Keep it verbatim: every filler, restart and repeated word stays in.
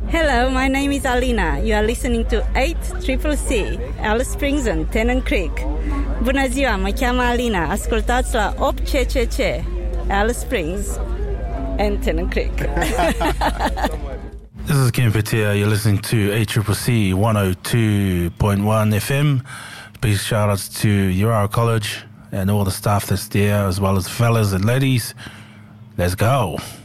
Hello, my name is Alina. You are listening to eight C C C, Alice Springs and Tennant Creek. Bună ziua, mă cheamă Alina. Ascultați la opt C C C, Alice Springs and Tennant Creek. This is Ken Patea. You're listening to eight C C C one oh two point one F M. Big shout outs to Urara College and all the staff that's there, as well as fellas and ladies. Let's go.